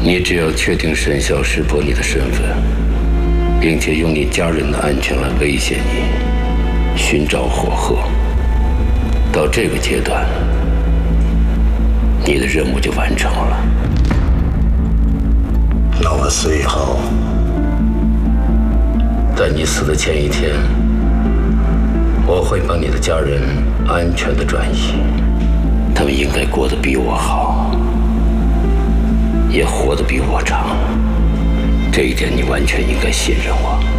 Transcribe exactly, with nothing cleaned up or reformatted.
你只要确定沈笑识破你的身份，并且用你家人的安全来威胁你，寻找火鹤，到这个阶段，你的任务就完成了。 那我死以后， 在你死的前一天，我会帮你的家人安全的转移，他们应该过得比我好，也活得比我长，这一点你完全应该信任我。